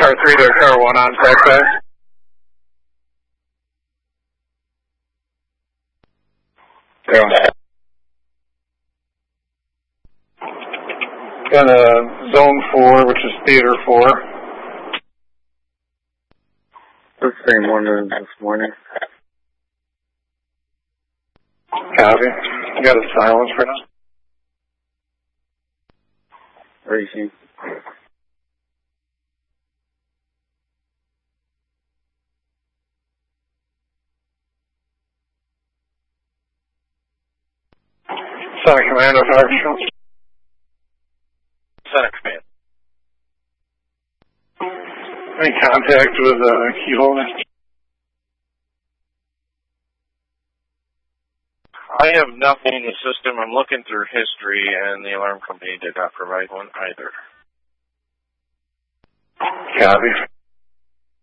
Car 3 to Car 1 on TechFest. Got a Zone 4, which is Theater 4. The same one as this morning. Copy. You got a silence for now? Racing. Center Command of Action. Center Command. Any contact with keyhole? I have nothing in the system. I'm looking through history, and the alarm company did not provide one either. Copy.